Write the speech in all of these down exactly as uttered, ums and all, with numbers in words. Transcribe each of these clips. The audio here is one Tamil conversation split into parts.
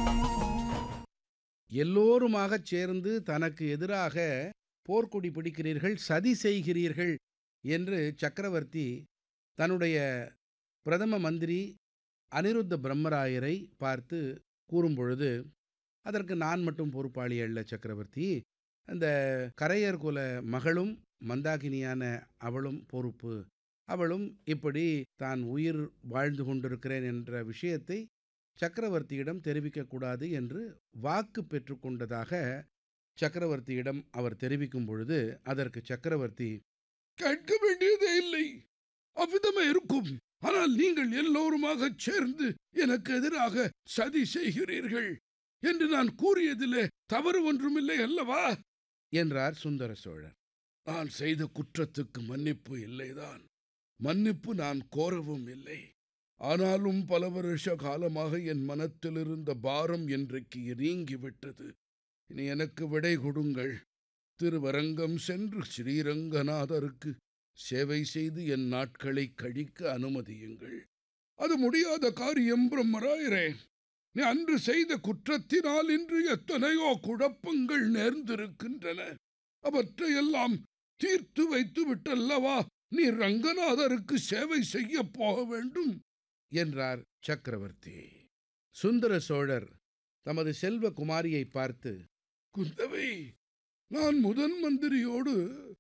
எல்லோருமாகச் சேர்ந்து தனக்கு எதிராக போர்க்கொடி பிடிக்கிறீர்கள், சதி செய்கிறீர்கள் என்று சக்கரவர்த்தி தன்னுடைய பிரதம மந்திரி அனிருத்த பிரம்மராயரை பார்த்து கூறும்பொழுது, அதற்கு நான் மட்டும் பொறுப்பாளி அல்ல சக்கரவர்த்தி. அந்த கரையர் குல மகளும் மந்தாகினியான அவளும் பொறுப்பு. அவளும் இப்படி தான் உயிர் வாழ்ந்து கொண்டிருக்கிறேன் என்ற விஷயத்தை சக்கரவர்த்தியிடம் தெரிவிக்கக்கூடாது என்று வாக்கு பெற்றுக்கொண்டதாக சக்கரவர்த்தியிடம் அவர் தெரிவிக்கும் பொழுது, அதற்கு சக்கரவர்த்தி, கேட்க வேண்டியதே இல்லை, அவ்விதமே இருக்கும். ஆனால் நீங்கள் எல்லோருமாகச் சேர்ந்து எனக்கு எதிராக சதி செய்கிறீர்கள் என்று நான் கூறியதிலே தவறு ஒன்றுமில்லை அல்லவா என்றார் சுந்தர சோழர். நான் செய்த குற்றத்துக்கு மன்னிப்பு இல்லைதான், மன்னிப்பு நான் கோரவும் இல்லை. ஆனாலும் பல வருஷ காலமாக என் மனத்தில் இருந்த பாரம் இன்றைக்கு நீங்கிவிட்டது. இனி எனக்கு விடை கொடுங்கள். திருவரங்கம் சென்று ஸ்ரீரங்கநாதருக்கு சேவை செய்து என் நாட்களை கழிக்க அனுமதியுங்கள். அது முடியாத காரியம் பிரம்மராயரே. நீ அன்று செய்த குற்றத்தினால் இன்று எத்தனையோ குழப்பங்கள் நேர்ந்திருக்கின்றன. அவற்றையெல்லாம் தீர்த்து வைத்து விட்டல்லவா நீ ரங்கநாதருக்கு சேவை செய்ய போக வேண்டும் என்றார் சக்கரவர்த்தி. சுந்தர சோழர் தமது செல்வ குமாரியை பார்த்து, குந்தவை, நான் முதன் மந்திரியோடு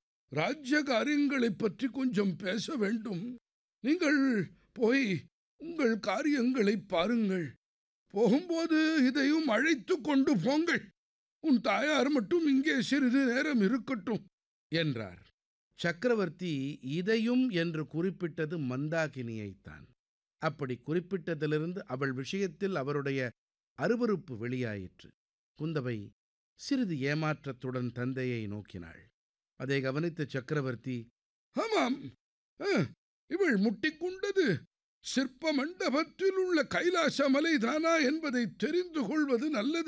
ராஜ்ய காரியங்களைப் பற்றி கொஞ்சம் பேச வேண்டும். நீங்கள் போய் உங்கள் காரியங்களை பாருங்கள். போகும்போது இதையும் அழைத்து கொண்டு போங்கள். உன் தாயார் மட்டும் இங்கே சிறிது நேரம் இருக்கட்டும் என்றார். சக்கரவர்த்தி இதையும் என்று குறிப்பிட்டது மந்தாகினியைத்தான். அப்படி குறிப்பிட்டதிலிருந்து அவள் விஷயத்தில் அவருடைய அருவருப்பு வெளியாயிற்று. குந்தவை சிறிது ஏமாற்றத்துடன் தந்தையை நோக்கினாள். அதை கவனித்த சக்கரவர்த்தி, ஆமாம், இவள் முட்டிக்கொண்டது சிற்ப மண்டபத்தில் உள்ள கைலாச மலைதானா என்பதை தெரிந்து கொள்வது நல்லது